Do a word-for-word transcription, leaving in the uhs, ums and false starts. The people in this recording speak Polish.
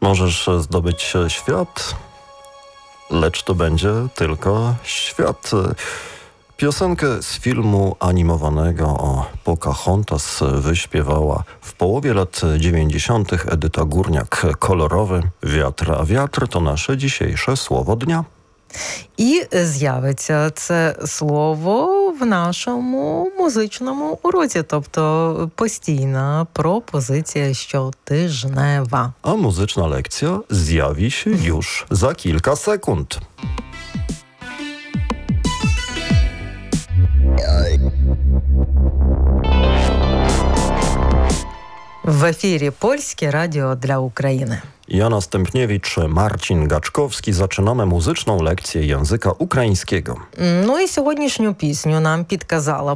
Możesz zdobyć świat, lecz to będzie tylko świat. Piosenkę z filmu animowanego o Pocahontas wyśpiewała w połowie lat dziewięćdziesiątych Edyta Górniak. Kolorowy wiatr, a wiatr to nasze dzisiejsze słowo dnia. І з'явиться це слово в нашому музичному уроці, тобто постійна пропозиція щотижнева. A muzyczna lekcja zjawi się już za kilka sekund. В ефірі Польське радіо для України. Jana Stępniewicz, Marcin Gaczkowski. Zaczynamy muzyczną lekcję języka ukraińskiego. Ну і сьогоднішню пісню нам підказала